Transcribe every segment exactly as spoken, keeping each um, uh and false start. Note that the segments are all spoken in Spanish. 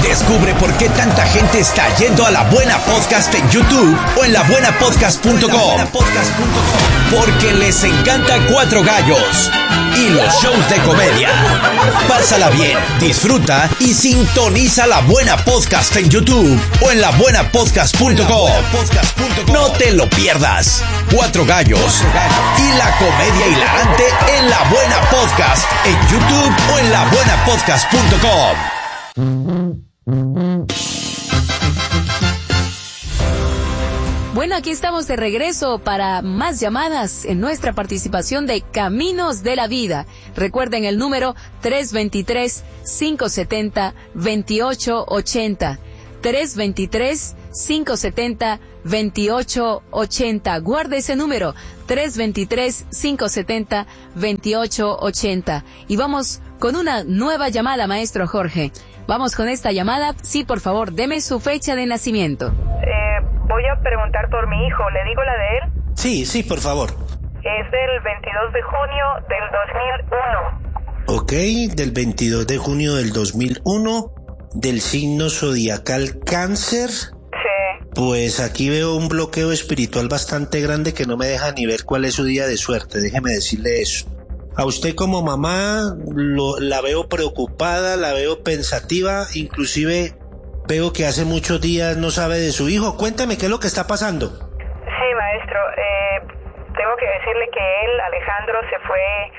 Descubre por qué tanta gente está yendo a La Buena Podcast en YouTube o en la buena podcast punto com. Porque les encanta Cuatro Gallos y los shows de comedia. Pásala bien, disfruta y sintoniza La Buena Podcast en YouTube o en la buena podcast punto com. No te lo pierdas. Cuatro Gallos y la comedia hilarante en La Buena Podcast en YouTube o en la buena podcast punto com. Bueno, aquí estamos de regreso para más llamadas en nuestra participación de Caminos de la Vida. Recuerden el número tres dos tres, cinco siete cero, dos ocho ocho cero. tres dos tres, cinco siete cero, dos ocho ocho cero. Guarde ese número, tres dos tres, cinco siete cero, dos ocho ocho cero. Y vamos con una nueva llamada, maestro Jorge. Vamos con esta llamada. Sí, por favor, deme su fecha de nacimiento. Eh, voy a preguntar por mi hijo. ¿Le digo la de él? Sí, sí, por favor. Es del veintidós de junio del dos mil uno. Ok, del veintidós de junio del dos mil uno, del signo zodiacal Cáncer. Sí. Pues aquí veo un bloqueo espiritual bastante grande que no me deja ni ver cuál es su día de suerte. Déjeme decirle eso. A usted como mamá lo, la veo preocupada, la veo pensativa, inclusive veo que hace muchos días no sabe de su hijo. Cuéntame qué es lo que está pasando. Sí, maestro, eh, tengo que decirle que él, Alejandro, se fue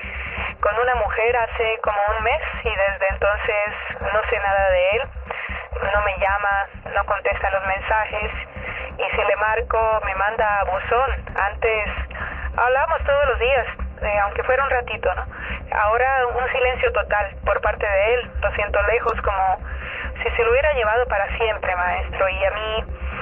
con una mujer hace como un mes y desde entonces no sé nada de él. No me llama, no contesta los mensajes y si le marco me manda a buzón. Antes hablábamos todos los días. Eh, aunque fuera un ratito, ¿no? Ahora un silencio total por parte de él, lo siento lejos, como si se lo hubiera llevado para siempre, maestro, y a mí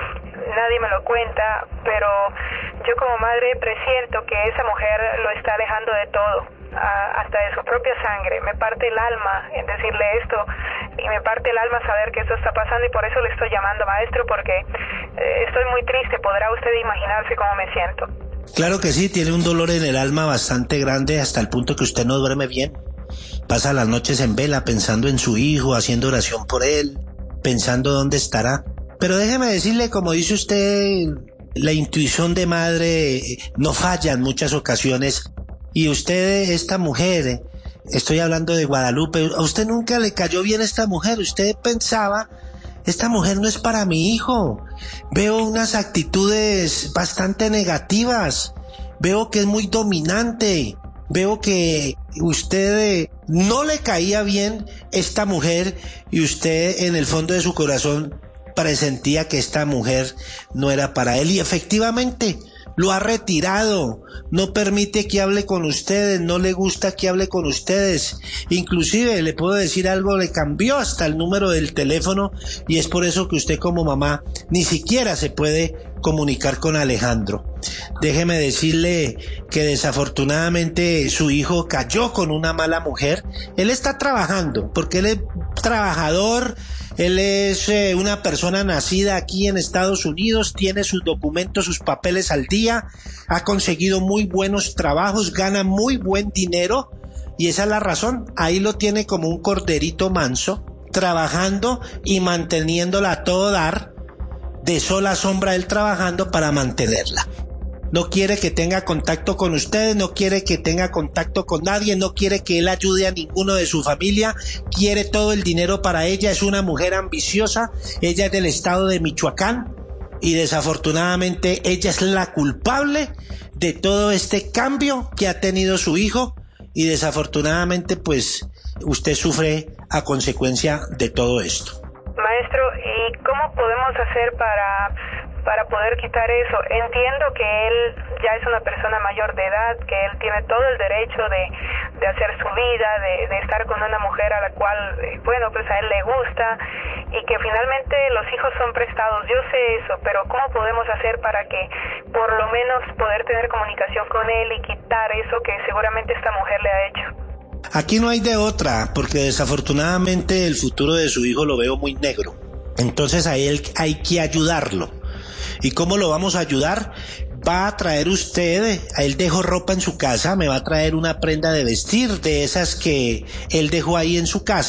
nadie me lo cuenta, pero yo como madre presiento que esa mujer lo está alejando de todo, a, hasta de su propia sangre. Me parte el alma en decirle esto, y me parte el alma saber que esto está pasando, y por eso le estoy llamando, maestro, porque eh, estoy muy triste. Podrá usted imaginarse cómo me siento. Claro que sí, tiene un dolor en el alma bastante grande hasta el punto que usted no duerme bien. Pasa las noches en vela pensando en su hijo, haciendo oración por él, pensando dónde estará. Pero déjeme decirle, como dice usted, la intuición de madre no falla en muchas ocasiones. Y usted, esta mujer, estoy hablando de Guadalupe, a usted nunca le cayó bien esta mujer. Usted pensaba, esta mujer no es para mi hijo. Veo unas actitudes bastante negativas. Veo que es muy dominante. Veo que usted no le caía bien esta mujer y usted en el fondo de su corazón presentía que esta mujer no era para él. Y efectivamente lo ha retirado, no permite que hable con ustedes, no le gusta que hable con ustedes, inclusive le puedo decir algo, le cambió hasta el número del teléfono y es por eso que usted como mamá ni siquiera se puede comunicar con Alejandro. Déjeme decirle que desafortunadamente su hijo cayó con una mala mujer. Él está trabajando porque él es trabajador. Él es eh, una persona nacida aquí en Estados Unidos, tiene sus documentos, sus papeles al día, ha conseguido muy buenos trabajos, gana muy buen dinero y esa es la razón. Ahí lo tiene como un corderito manso, trabajando y manteniéndola a todo dar, de sola sombra él trabajando para mantenerla. No quiere que tenga contacto con ustedes, no quiere que tenga contacto con nadie, no quiere que él ayude a ninguno de su familia, quiere todo el dinero para ella, es una mujer ambiciosa, ella es del estado de Michoacán y desafortunadamente ella es la culpable de todo este cambio que ha tenido su hijo y desafortunadamente pues usted sufre a consecuencia de todo esto. Maestro, ¿y cómo podemos hacer para... para poder quitar eso? Entiendo que él ya es una persona mayor de edad, que él tiene todo el derecho de, de hacer su vida, de, de estar con una mujer a la cual, bueno, pues a él le gusta y que finalmente los hijos son prestados. Yo sé eso, pero ¿cómo podemos hacer para que por lo menos poder tener comunicación con él y quitar eso que seguramente esta mujer le ha hecho? Aquí no hay de otra, porque desafortunadamente el futuro de su hijo lo veo muy negro. Entonces a él hay que ayudarlo. ¿Y cómo lo vamos a ayudar? Va a traer usted, él dejó ropa en su casa, me va a traer una prenda de vestir de esas que él dejó ahí en su casa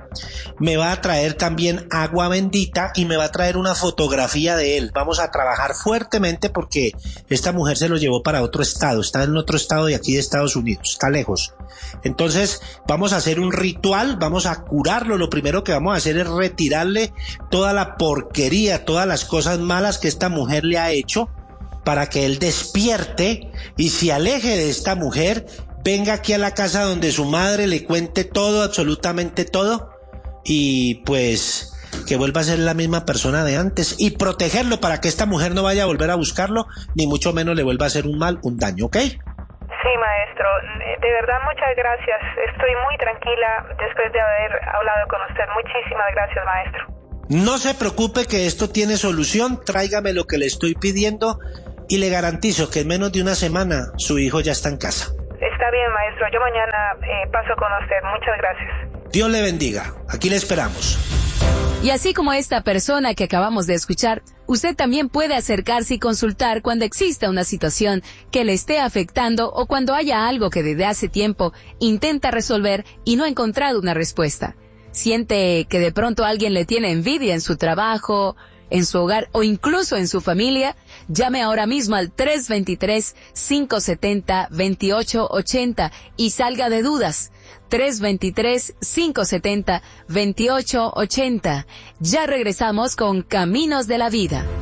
me va a traer también agua bendita y me va a traer una fotografía de él. Vamos a trabajar fuertemente porque esta mujer se lo llevó para otro estado, está en otro estado de aquí de Estados Unidos, está lejos. Entonces vamos a hacer un ritual, vamos a curarlo. Lo primero que vamos a hacer es retirarle toda la porquería, todas las cosas malas que esta mujer le ha hecho, para que él despierte y se aleje de esta mujer, venga aquí a la casa donde su madre le cuente todo, absolutamente todo, y pues que vuelva a ser la misma persona de antes, y protegerlo para que esta mujer no vaya a volver a buscarlo, ni mucho menos le vuelva a hacer un mal, un daño, ¿ok? Sí, maestro, de verdad muchas gracias, estoy muy tranquila después de haber hablado con usted. Muchísimas gracias, maestro. No se preocupe que esto tiene solución, tráigame lo que le estoy pidiendo y le garantizo que en menos de una semana su hijo ya está en casa. Está bien, maestro, yo mañana eh, paso con usted. Muchas gracias. Dios le bendiga, aquí le esperamos. Y así como esta persona que acabamos de escuchar, usted también puede acercarse y consultar cuando exista una situación que le esté afectando o cuando haya algo que desde hace tiempo intenta resolver y no ha encontrado una respuesta. Siente que de pronto alguien le tiene envidia en su trabajo, en su hogar o incluso en su familia, llame ahora mismo al tres dos tres, cinco siete cero, dos ocho ocho cero y salga de dudas. tres dos tres, cinco siete cero, dos ocho ocho cero. Ya regresamos con Caminos de la Vida.